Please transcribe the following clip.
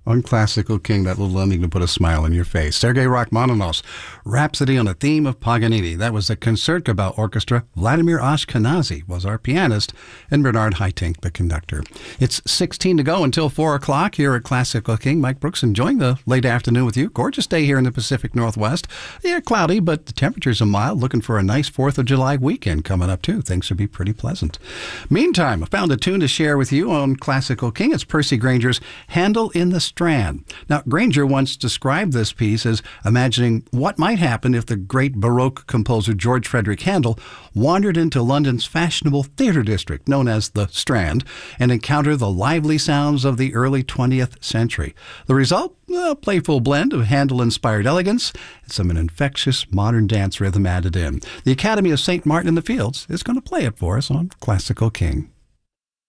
On Classical King, that little ending to put a smile on your face. Sergei Rachmaninoff's Rhapsody on a Theme of Paganini. That was the Concertgebouw Orchestra. Vladimir Ashkenazy was our pianist, and Bernard Haitink, the conductor. It's 16 to go until 4 o'clock here at Classical King. Mike Brooks enjoying the late afternoon with you. Gorgeous day here in the Pacific Northwest. Yeah, cloudy, but the temperatures are mild. Looking for a nice 4th of July weekend coming up, too. Things should be pretty pleasant. Meantime, I found a tune to share with you on Classical King. It's Percy Grainger's Handel in the Strand. Now, Grainger once described this piece as imagining what might happen if the great Baroque composer George Frederick Handel wandered into London's fashionable theatre district, known as the Strand, and encountered the lively sounds of the early 20th century. The result? A playful blend of Handel-inspired elegance and some an infectious modern dance rhythm added in. The Academy of St. Martin in the Fields is going to play it for us on Classical King.